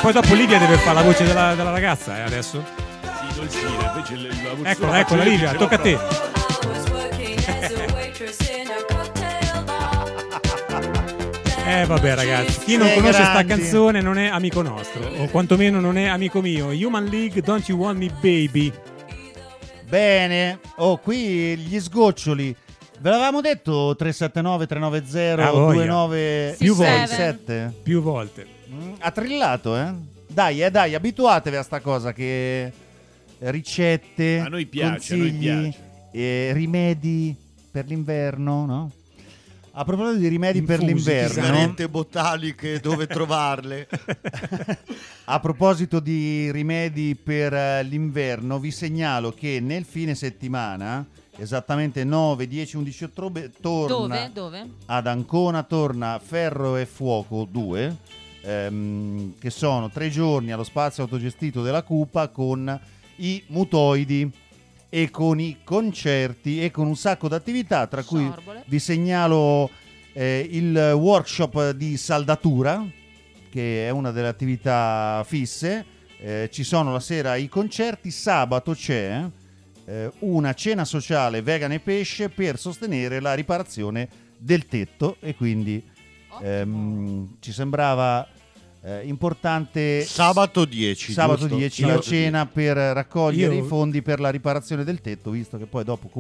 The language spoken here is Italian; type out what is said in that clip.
Poi dopo Livia deve fare la voce della ragazza, adesso. Sì, Dolcina, invece la voce Eccola Livia, tocca a te. Vabbè ragazzi, chi non conosce sta canzone non è amico nostro, o quantomeno non è amico mio. Human League, Don't You Want Me Baby. Bene, qui gli sgoccioli. Ve l'avevamo detto 379 390 2967? Più volte. Ha trillato, Dai, abituatevi a sta cosa che ricette, a noi piace, consigli, rimedi per l'inverno, no? A proposito di rimedi per l'inverno, sigarette botaliche, dove trovarle? A proposito di rimedi per l'inverno, vi segnalo che nel fine settimana, esattamente 9, 10, 11 ottobre, torna Dove? ad Ancona, torna Ferro e Fuoco 2, che sono 3 giorni allo spazio autogestito della Cupa con i mutoidi e con i concerti e con un sacco di attività, tra cui vi segnalo il workshop di saldatura, che è una delle attività fisse. Ci sono la sera i concerti, sabato c'è una cena sociale vegan e pesce per sostenere la riparazione del tetto, e quindi ci sembrava importante sabato 10 la cena per raccogliere i fondi per la riparazione del tetto, visto che poi dopo